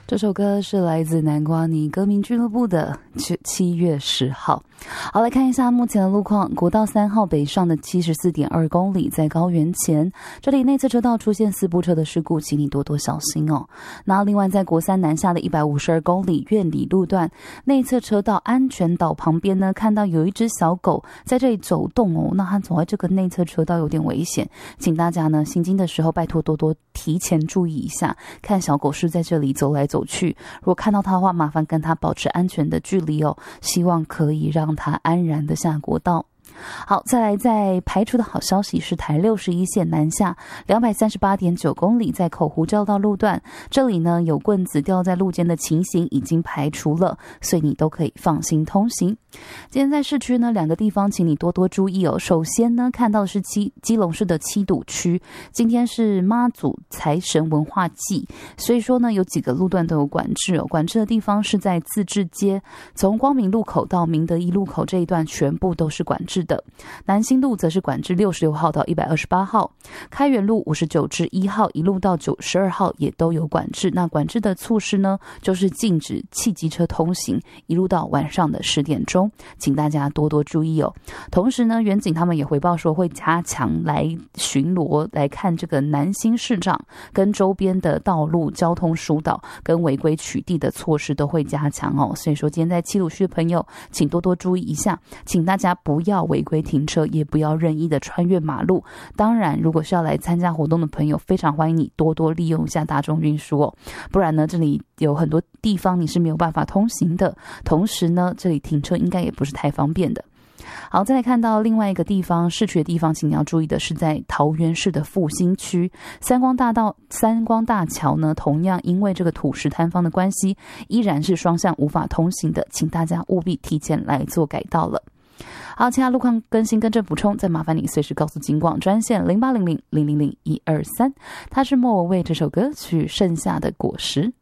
这首歌是来自南瓜泥歌迷俱乐部的7月10号。好，来看一下目前的路况。国道3号北上的74.2公里，在高原前，这里内侧车道出现4部车的事故，请你多多小心哦。那另外在国3南下的152公里苑里路段，内侧车道安全岛旁边呢，看到有一只小狗在这里走动哦，那它走在这个内侧车道有点危险，请大家呢行经的时候拜托多多提前注意一下，看小狗是在这里走来走去，如果看到它的话，麻烦跟它保持安全的距离哦，希望可以让它安然的下国道。好，再来在排除的好消息是台61线南下238.9公里，在口湖交道路段，这里呢有棍子掉在路肩的情形已经排除了，所以你都可以放心通行。今天在市区呢2个地方请你多多注意哦。首先呢看到的是基隆市的七堵区，今天是妈祖财神文化祭，所以说呢有几个路段都有管制哦。管制的地方是在自治街，从光明路口到明德一路口这一段全部都是管制的。南新路则是管制66号到128号，开元路59至1号一路到92号也都有管制。那管制的措施呢，就是禁止汽机车通行，一路到晚上的10点钟，请大家多多注意哦。同时呢，远警他们也回报说会加强来巡逻，来看这个南新市场跟周边的道路交通疏导跟违规取缔的措施都会加强哦。所以说今天在七堵区的朋友，请多多注意一下，请大家不要违规停车，也不要任意的穿越马路。当然如果是要来参加活动的朋友，非常欢迎你多多利用一下大众运输哦，不然呢这里有很多地方你是没有办法通行的，同时呢这里停车应该也不是太方便的。好，再来看到另外一个地方，市区的地方，请你要注意的是在桃园市的复兴区三光大桥呢，同样因为这个土石坍方的关系，依然是双向无法通行的，请大家务必提前来做改道了。好，其他路况更新跟着补充，再麻烦你随时告诉警广专线0800000123。它是莫文蔚这首歌曲《盛夏的果实》。